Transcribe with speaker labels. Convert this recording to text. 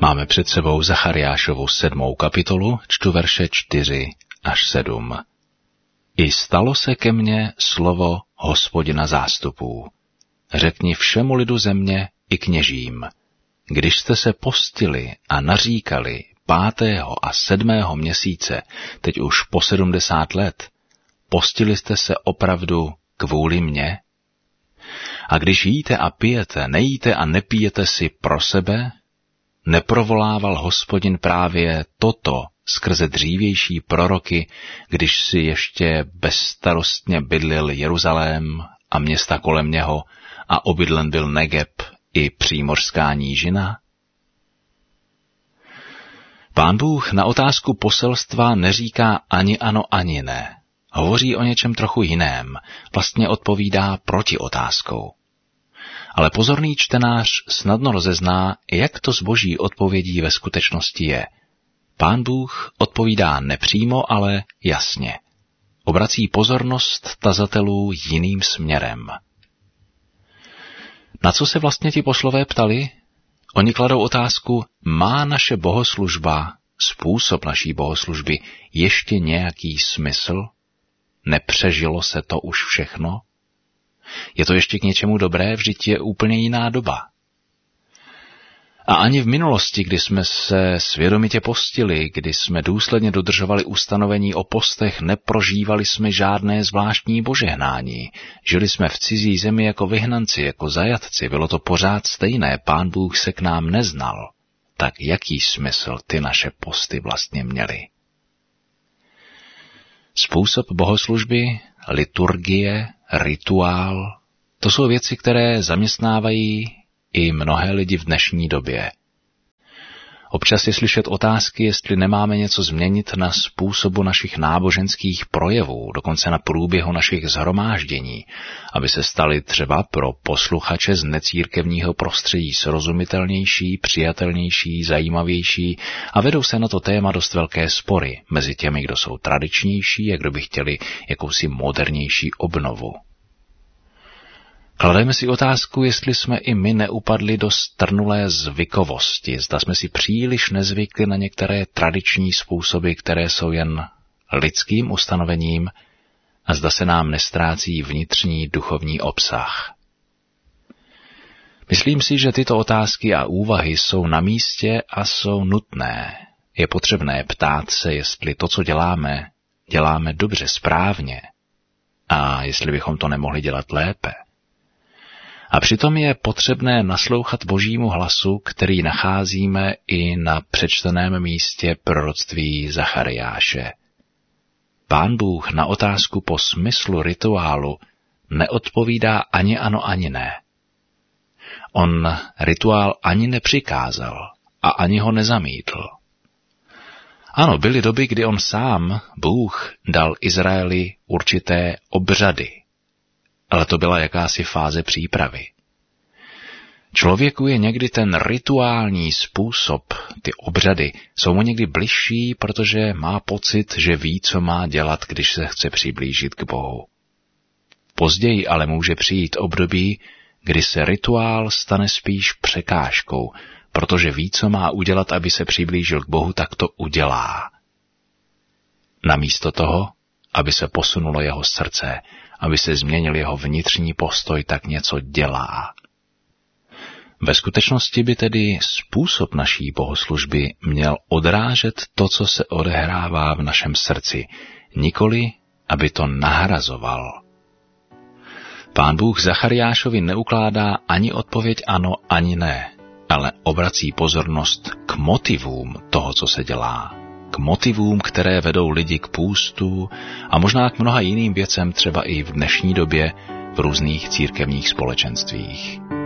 Speaker 1: Máme před sebou Zachariášovu 7. kapitolu, čtu verše 4 až 7. I stalo se ke mně slovo Hospodina zástupů. Řekni všemu lidu země i kněžím, když jste se postili a naříkali 5. a 7. měsíce, teď už po 70 let, postili jste se opravdu kvůli mně? A když jíte a pijete, nejíte a nepijete si pro sebe, neprovolával Hospodin právě toto skrze dřívější proroky, když si ještě bezstarostně bydlil Jeruzalém a města kolem něho a obydlen byl Negeb i přímořská nížina? Pán Bůh na otázku poselstva neříká ani ano, ani ne. Hovoří o něčem trochu jiném, vlastně odpovídá proti otázkou. Ale pozorný čtenář snadno rozezná, jak to z boží odpovědí ve skutečnosti je. Pán Bůh odpovídá nepřímo, ale jasně. Obrací pozornost tazatelů jiným směrem. Na co se vlastně ti poslové ptali? Oni kladou otázku, má naše bohoslužba, způsob naší bohoslužby, ještě nějaký smysl? Nepřežilo se to už všechno? Je to ještě k něčemu dobré? Vždyť je úplně jiná doba. A ani v minulosti, kdy jsme se svědomitě postili, kdy jsme důsledně dodržovali ustanovení o postech, neprožívali jsme žádné zvláštní požehnání. Žili jsme v cizí zemi jako vyhnanci, jako zajatci, bylo to pořád stejné, Pán Bůh se k nám neznal. Tak jaký smysl ty naše posty vlastně měly? Způsob bohoslužby, liturgie, rituál, to jsou věci, které zaměstnávají i mnohé lidi v dnešní době. Občas je slyšet otázky, jestli nemáme něco změnit na způsobu našich náboženských projevů, dokonce na průběhu našich shromáždění, aby se staly třeba pro posluchače z necírkevního prostředí srozumitelnější, přijatelnější, zajímavější a vedou se na to téma dost velké spory mezi těmi, kdo jsou tradičnější a kdo by chtěli jakousi modernější obnovu. Klademe si otázku, jestli jsme i my neupadli do strnulé zvykovosti, zda jsme si příliš nezvykli na některé tradiční způsoby, které jsou jen lidským ustanovením a zda se nám nestrácí vnitřní duchovní obsah. Myslím si, že tyto otázky a úvahy jsou na místě a jsou nutné. Je potřebné ptát se, jestli to, co děláme, děláme dobře, správně a jestli bychom to nemohli dělat lépe. A přitom je potřebné naslouchat Božímu hlasu, který nacházíme i na přečteném místě proroctví Zachariáše. Pán Bůh na otázku po smyslu rituálu neodpovídá ani ano, ani ne. On rituál ani nepřikázal a ani ho nezamítl. Ano, byly doby, kdy on sám, Bůh, dal Izraeli určité obřady, ale to byla jakási fáze přípravy. Člověku je někdy ten rituální způsob, ty obřady, jsou mu někdy bližší, protože má pocit, že ví, co má dělat, když se chce přiblížit k Bohu. Později ale může přijít období, kdy se rituál stane spíš překážkou, protože ví, co má udělat, aby se přiblížil k Bohu, tak to udělá. Namísto toho, aby se posunulo jeho srdce, aby se změnil jeho vnitřní postoj, tak něco dělá. Ve skutečnosti by tedy způsob naší bohoslužby měl odrážet to, co se odehrává v našem srdci, nikoli, aby to nahrazoval. Pán Bůh Zachariášovi neukládá ani odpověď ano, ani ne, ale obrací pozornost k motivům toho, co se dělá. K motivům, které vedou lidi k půstu a možná k mnoha jiným věcem třeba i v dnešní době v různých církevních společenstvích.